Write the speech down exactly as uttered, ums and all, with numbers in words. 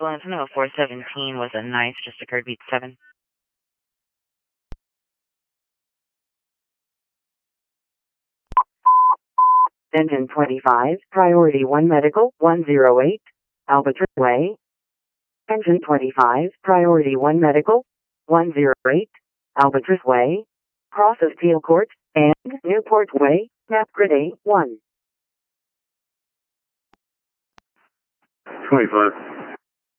Valentino four seventeen was a nice, just occurred beat seven. Engine twenty-five, Priority one Medical, one oh eight, Albatross Way. Engine twenty-five, Priority one Medical, one oh eight, Albatross Way, crosses Teal Court, and Newport Way, Napgrid A one. twenty-five.